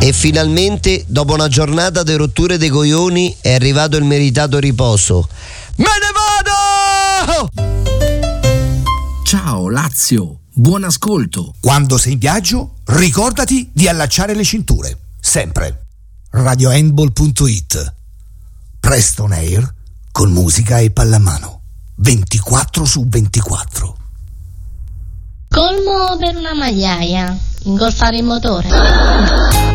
E finalmente, dopo una giornata di rotture dei coglioni, è arrivato il meritato riposo. Me ne vado! Ciao Lazio, buon ascolto. Quando sei in viaggio, ricordati di allacciare le cinture. Sempre. RadioHandball.it. Preston Air con musica e pallamano. 24/24. Colmo per una magliaia. Ingolfare il motore.